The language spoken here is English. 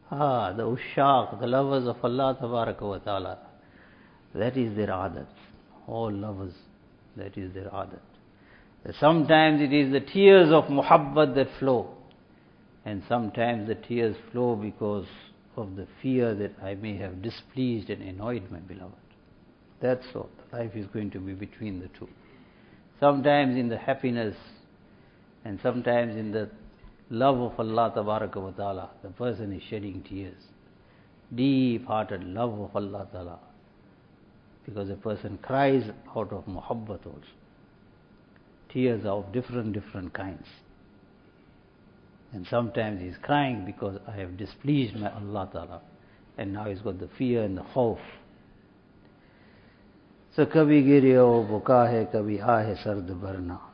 The ushaq, the lovers of Allah Tabaraka wa Ta'ala, that is their adat. All lovers, that is their adat. Sometimes it is the tears of muhabbat that flow, and sometimes the tears flow because of the fear that I may have displeased and annoyed my beloved. That's all. Life is going to be between the two. Sometimes in the happiness and sometimes in the love of Allah Tabaraka wa Ta'ala, the person is shedding tears. Deep-hearted love of Allah Ta'ala. Because a person cries out of muhabbat also. Tears are of different kinds. And sometimes he's crying because I have displeased my Allah Ta'ala. And now he's got the fear and the khawf. So kabhi giri ho buka hai, kabhi aahe sard barna.